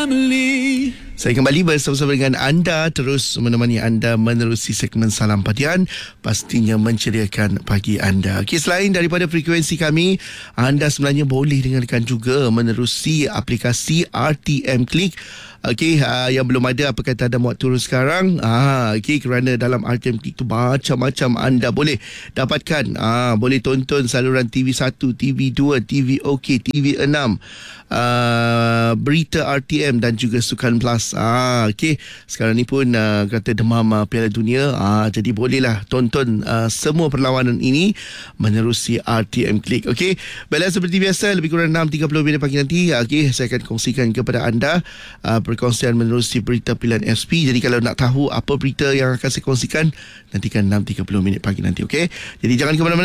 family. Saya kembali bersama-sama dengan anda, terus menemani anda menerusi segmen Salam Padian, pastinya menceriakan pagi anda. Okey, selain daripada frekuensi kami, anda sebenarnya boleh dengarkan juga menerusi aplikasi RTM Click. Okey, yang belum ada, apa kata anda muat turun sekarang? Okey, kerana dalam RTM Click tu macam-macam anda boleh dapatkan. Boleh tonton saluran TV1, TV2, TV OK, TV6, berita RTM dan juga Sukan Plus. Okey, sekarang ni pun kata demam Piala Dunia, jadi bolehlah tonton semua perlawanan ini menerusi RTM Click. Okey, baiklah, seperti biasa lebih kurang 6.30 minit pagi nanti, okey, saya akan kongsikan kepada anda perkongsian menerusi berita pilihan SP. Jadi kalau nak tahu apa berita yang akan saya kongsikan, nantikan 6.30 minit pagi nanti. Okey, jadi jangan ke mana-mana.